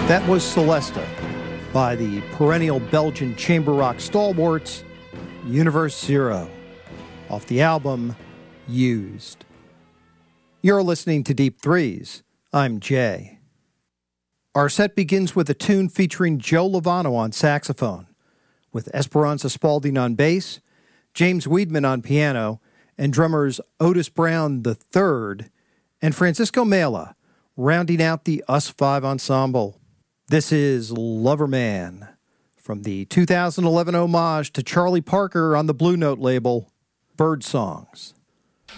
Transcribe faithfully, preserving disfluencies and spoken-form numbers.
That was Celesta by the perennial Belgian chamber rock stalwarts Universe Zero off the album Used. You're listening to Deep Threes. I'm Jay. Our set begins with a tune featuring Joe Lovano on saxophone, with Esperanza Spalding on bass, James Weidman on piano, and drummers Otis Brown the third and Francisco Mela rounding out the Us Five ensemble. This is Loverman from the two thousand eleven homage to Charlie Parker on the Blue Note label, Bird Songs.